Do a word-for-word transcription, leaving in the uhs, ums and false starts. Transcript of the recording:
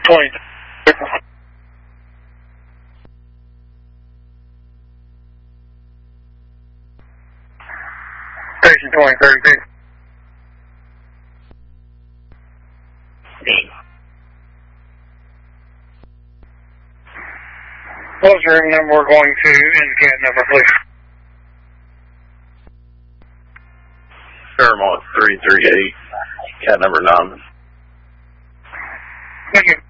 twenty. Station twenty, thirty-six. What's room number we're going to, and cat number, please? Paramount three three eight, cat number nine. Thank you.